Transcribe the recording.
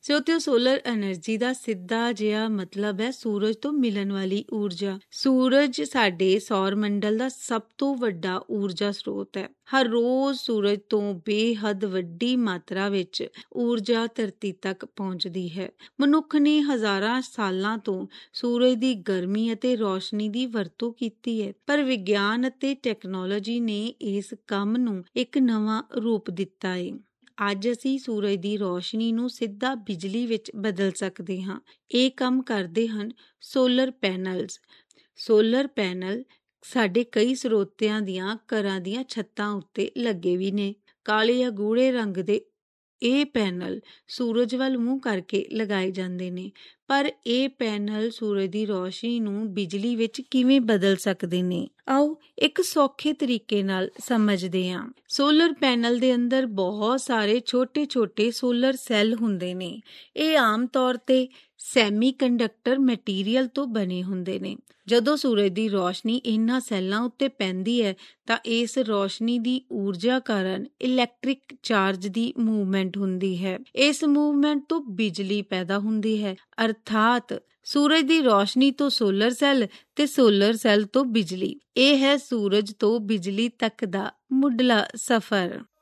ਸੋ solar energy ਦਾ ਸਿੱਧਾ ਜਿਹਾ ਮਤਲਬ ਹੈ ਸੂਰਜ ਤੋਂ ਮਿਲਣ ਵਾਲੀ ਊਰਜਾ। ਸੂਰਜ ਸਾਡੇ ਸੌਰ ਮੰਡਲ ਦਾ ਸਭ ਤੋਂ ਵੱਡਾ ਊਰਜਾ ਸਰੋਤ ਹੈ। ਹਰ ਰੋਜ਼ ਸੂਰਜ ਤੋਂ ਬੇਹੱਦ ਵੱਡੀ ਮਾਤਰਾ ਵਿੱਚ ਊਰਜਾ ਧਰਤੀ ਤੱਕ ਪਹੁੰਚਦੀ ਹੈ। ਮਨੁੱਖ ਨੇ ਹਜ਼ਾਰਾਂ ਸਾਲਾਂ ਤੋਂ ਸੂਰਜ ਦੀ ਗਰਮੀ ਅਤੇ ਰੌਸ਼ਨੀ ਦੀ ਵਰਤੋਂ ਕੀਤੀ ਹੈ, ਪਰ ਵਿਗਿਆਨ ਅਤੇ ਟੈਕਨੋਲੋਜੀ ਨੇ ਇਸ ਕੰਮ ਨੂੰ ਇੱਕ ਨਵਾਂ ਰੂਪ ਦਿੱਤਾ ਹੈ। ਅੱਜ ਅਸੀਂ ਸੂਰਜ ਦੀ ਰੌਸ਼ਨੀ ਨੂੰ ਸਿੱਧਾ ਬਿਜਲੀ ਵਿੱਚ ਬਦਲ ਸਕਦੇ ਹਾਂ। ਇਹ ਕੰਮ ਕਰਦੇ ਹਨ ਸੋਲਰ ਪੈਨਲਸ। ਸੋਲਰ ਪੈਨਲ ਸਾਡੇ ਕਈ ਸਰੋਤਿਆਂ ਦੀਆਂ ਘਰਾਂ ਦੀਆਂ ਛੱਤਾਂ ਉੱਤੇ ਲੱਗੇ ਵੀ ਨੇ। ਕਾਲੇ ਜਾਂ ਗੂੜੇ ਰੰਗ ਦੇ ਇਹ ਪੈਨਲ ਸੂਰਜ ਵੱਲ ਮੂੰਹ ਕਰਕੇ ਲਗਾਏ ਜਾਂਦੇ ਨੇ। ਪਰ ਇਹ ਪੈਨਲ ਸੂਰਜ ਦੀ ਰੌਸ਼ਨੀ ਨੂੰ ਬਿਜਲੀ ਵਿੱਚ ਕਿਵੇਂ ਬਦਲ ਸਕਦੇ ਨੇ? ਆਓ ਇੱਕ ਸੌਖੇ ਤਰੀਕੇ ਨਾਲ ਸਮਝਦੇ ਹਾਂ। ਸੋਲਰ ਪੈਨਲ ਦੇ ਅੰਦਰ ਬਹੁਤ ਸਾਰੇ ਛੋਟੇ-ਛੋਟੇ ਸੋਲਰ ਸੈੱਲ ਹੁੰਦੇ ਨੇ। ਇਹ ਆਮ ਤੌਰ ਤੇ ਸੈਮੀ ਕੰਡਕਟਰ ਮਟੀਰੀਅਲ ਤੋਂ ਬਣੇ ਹੁੰਦੇ ਨੇ। ਜਦੋਂ ਸੂਰਜ ਦੀ ਰੌਸ਼ਨੀ ਇਹਨਾਂ ਸੈੱਲਾਂ ਉੱਤੇ ਪੈਂਦੀ ਹੈ ਤਾਂ ਇਸ ਰੌਸ਼ਨੀ ਦੀ ਊਰਜਾ ਕਾਰਨ ਇਲੈਕਟ੍ਰਿਕ ਚਾਰਜ ਦੀ ਮੂਵਮੈਂਟ ਹੁੰਦੀ ਹੈ। ਇਸ ਮੂਵਮੈਂਟ ਤੋਂ ਬਿਜਲੀ ਪੈਦਾ ਹੁੰਦੀ ਹੈ। ਅਰਥਾਤ ਸੂਰਜ ਦੀ ਰੌਸ਼ਨੀ ਤੋਂ ਸੋਲਰ ਸੈੱਲ ਤੇ ਸੋਲਰ ਸੈੱਲ ਤੋਂ ਬਿਜਲੀ। ਇਹ ਹੈ ਸੂਰਜ ਤੋਂ ਬਿਜਲੀ ਤੱਕ ਦਾ ਮੁੱਢਲਾ ਸਫ਼ਰ।